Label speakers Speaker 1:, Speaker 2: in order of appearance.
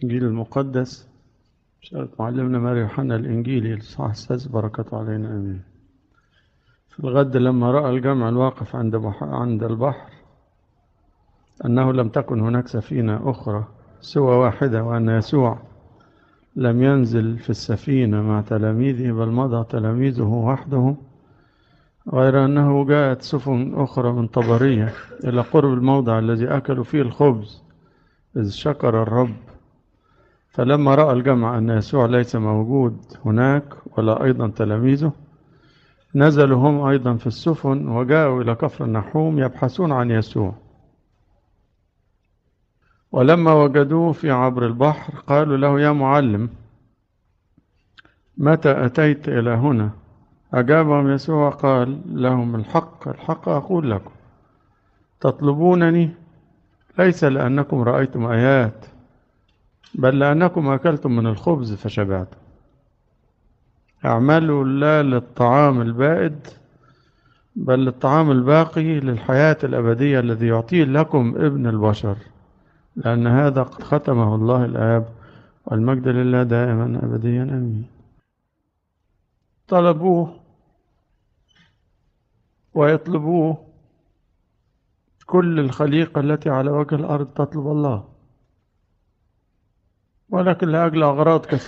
Speaker 1: الإنجيل المقدس شارة معلمنا ماري يوحنا الإنجيلي الإصحاح السادس بركاته علينا آمين. في الغد لما رأى الجمع الواقف عند البحر أنه لم تكن هناك سفينة أخرى سوى واحدة، وأن يسوع لم ينزل في السفينة مع تلاميذه بل مضى تلاميذه وحده، غير أنه جاءت سفن أخرى من طبرية إلى قرب الموضع الذي أكلوا فيه الخبز، إذ شكر الرب. فلما رأى الجمع أن يسوع ليس موجود هناك ولا أيضا تلاميذه، نزلوا هم أيضا في السفن وجاءوا إلى كفر النحوم يبحثون عن يسوع. ولما وجدوه في عبر البحر قالوا له: يا معلم، متى أتيت إلى هنا؟ أجابهم يسوع قال لهم: الحق الحق أقول لكم، تطلبونني ليس لأنكم رأيتم آيات، بل لأنكم أكلتم من الخبز فشبعتم. اعملوا لا للطعام البائد بل للطعام الباقي للحياة الأبدية الذي يعطيه لكم ابن البشر، لأن هذا قد ختمه الله الآب، والمجد لله دائما أبديا آمين. طلبوه ويطلبوه، كل الخليقة التي على وجه الأرض تطلب الله، ولكن لأجل أغراض كثيرة